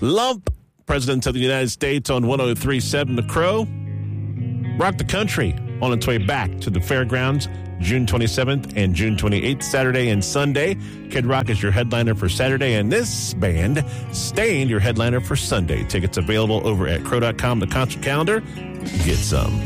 Lump, President of the United States on 103.7 The Crow. Rock the Country on its way back to the fairgrounds June 27th and June 28th, Saturday and Sunday. Kid Rock is your headliner for Saturday, and this band, Staind, your headliner for Sunday. Tickets available over at crow.com, the concert calendar. Get some.